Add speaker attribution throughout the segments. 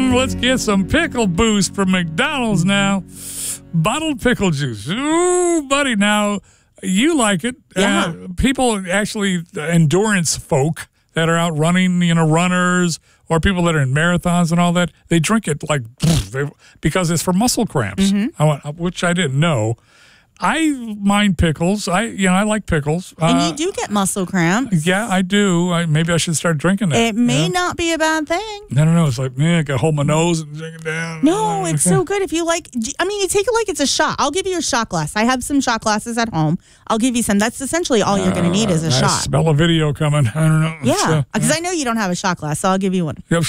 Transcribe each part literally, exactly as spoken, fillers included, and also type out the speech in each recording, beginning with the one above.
Speaker 1: Mm, let's get some pickle boost from McDonald's now. Bottled pickle juice. Ooh, buddy. Now, you like it.
Speaker 2: Yeah.
Speaker 1: Uh, people actually, endurance folk that are out running, you know, runners or people that are in marathons and all that, they drink it like they, because it's for muscle cramps,
Speaker 2: Mm-hmm.
Speaker 1: I went, which I didn't know. I mind pickles. I, you know, I like pickles.
Speaker 2: And
Speaker 1: Uh,
Speaker 2: you do get muscle cramps.
Speaker 1: Yeah, I do. I, maybe I should start drinking that.
Speaker 2: It may
Speaker 1: you know?
Speaker 2: not be a bad thing.
Speaker 1: I don't know. It's like, man, I got to hold my nose and drink it down.
Speaker 2: No, it's so good. If you like, I mean, you take it like it's a shot. I'll give you a shot glass. I have some shot glasses at home. I'll give you some. That's essentially all you're going to need is a
Speaker 1: I
Speaker 2: shot.
Speaker 1: smell a video coming. I don't know. It's,
Speaker 2: Yeah,
Speaker 1: uh,
Speaker 2: because I know you don't have a shot glass, so I'll give you one.
Speaker 1: Yep.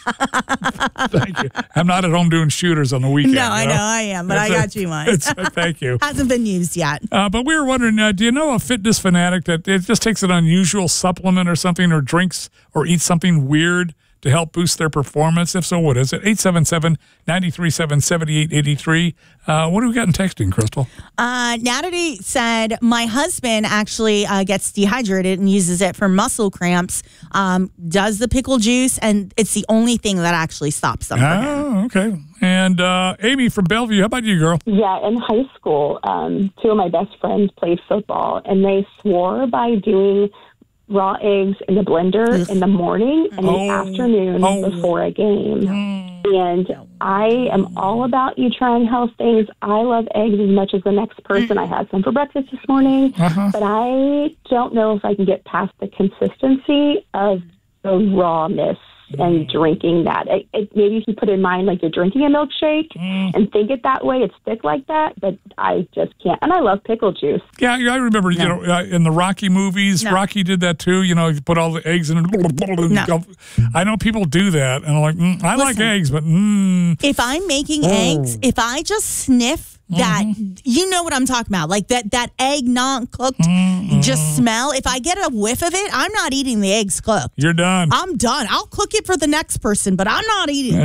Speaker 1: Thank you. I'm not at home doing shooters on the weekend.
Speaker 2: No, I
Speaker 1: you
Speaker 2: know I am, but I
Speaker 1: It's a-
Speaker 2: got you one.
Speaker 1: it's a- thank you.
Speaker 2: Hasn't been used yet.
Speaker 1: Uh, but we were wondering, uh, do you know a fitness fanatic that it just takes an unusual supplement or something, or drinks or eats something weird to help boost their performance? If so, what is it? eight seven seven, nine three seven, seven eight eight three. Uh, what do we got in texting, Crystal?
Speaker 2: Uh, Natalie said, my husband actually uh, gets dehydrated and uses it for muscle cramps, um, does the pickle juice, and it's the only thing that actually stops them. for him.
Speaker 1: Oh, okay. And uh, Amy from Bellevue, how about you, girl?
Speaker 3: Yeah, in high school, um, two of my best friends played football, and they swore by doing raw eggs in the blender
Speaker 2: Ugh.
Speaker 3: in the morning and
Speaker 1: Oh.
Speaker 3: the afternoon
Speaker 1: Oh.
Speaker 3: before a game. And I am all about you trying health things. I love eggs as much as the next person. I had some for breakfast this morning,
Speaker 1: Uh-huh.
Speaker 3: but I don't know if I can get past the consistency of the rawness and drinking that. It, it, maybe if you put in mind like you're drinking a milkshake and think it that way, it's thick like that, but I just can't. And I love pickle juice.
Speaker 1: Yeah, yeah, I remember, you know, uh, in the Rocky movies,
Speaker 2: No.
Speaker 1: Rocky did that too. You know, you put all the eggs in it.
Speaker 2: No.
Speaker 1: I know people do that, and I'm like, mm, I like
Speaker 2: Listen.
Speaker 1: eggs, but mm,
Speaker 2: If I'm making
Speaker 1: Oh.
Speaker 2: eggs, if I just sniff that, you know what I'm talking about, like that that egg not cooked, just smell. If I get a whiff of it, I'm not eating the eggs cooked.
Speaker 1: you're done.
Speaker 2: I'm done. I'll cook it for the next person, but I'm not eating it.